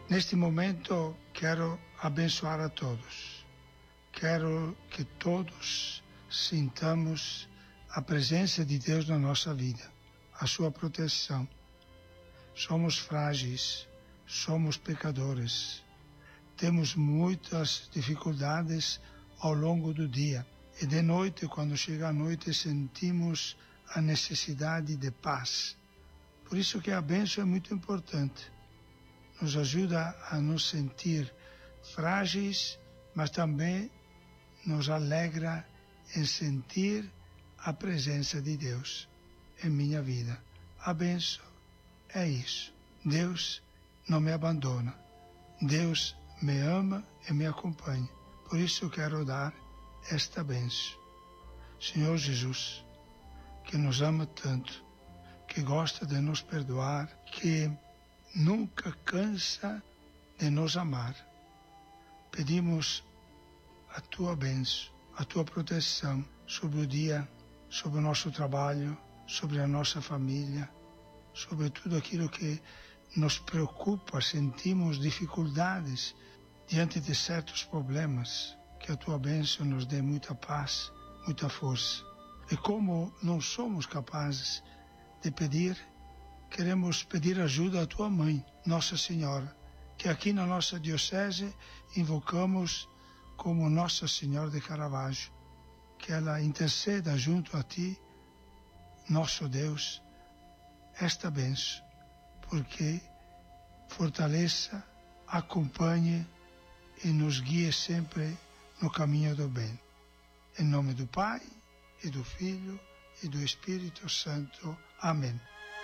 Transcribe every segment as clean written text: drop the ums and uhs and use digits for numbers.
Neste momento, quero abençoar a todos. Quero que todos sintamos a presença de Deus na nossa vida, a sua proteção. Somos frágeis, somos pecadores, temos muitas dificuldades ao longo do dia. E de noite, quando chega a noite, sentimos a necessidade de paz. Por isso que a bênção é muito importante. Nos ajuda a nos sentir frágeis, mas também nos alegra em sentir a presença de Deus em minha vida. A bênção é isso. Deus não me abandona. Deus me ama e me acompanha. Por isso eu quero dar esta bênção. Senhor Jesus, que nos ama tanto, que gosta de nos perdoar, que nunca cansa de nos amar. Pedimos a tua bênção, a tua proteção sobre o dia, sobre o nosso trabalho, sobre a nossa família, sobre tudo aquilo que nos preocupa, sentimos dificuldades diante de certos problemas. Que a tua bênção nos dê muita paz, muita força. E como não somos capazes de pedir, queremos pedir ajuda à tua mãe, Nossa Senhora, que aqui na nossa diocese invocamos como Nossa Senhora de Caravaggio, que ela interceda junto a ti, nosso Deus, esta bênção, porque fortaleça, acompanhe e nos guie sempre no caminho do bem. Em nome do Pai, e do Filho, e do Espírito Santo. Amém.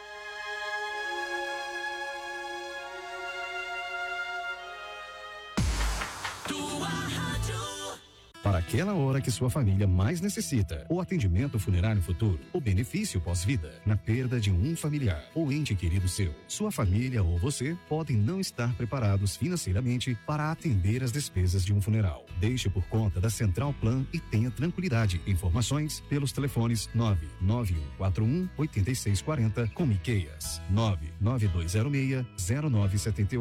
Para aquela hora que sua família mais necessita. O atendimento funerário futuro, o benefício pós-vida, na perda de um familiar ou ente querido seu. Sua família ou você podem não estar preparados financeiramente para atender as despesas de um funeral. Deixe por conta da Central Plan e tenha tranquilidade. Informações pelos telefones 99141-8640 com Miqueias, 99206-0978.